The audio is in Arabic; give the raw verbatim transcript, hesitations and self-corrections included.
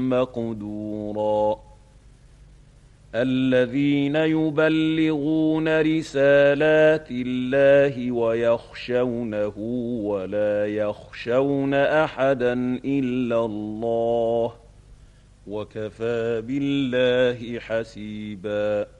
مقدورا الذين يبلغون رسالات الله ويخشونه ولا يخشون أحدا إلا الله وكفى بالله حسيبا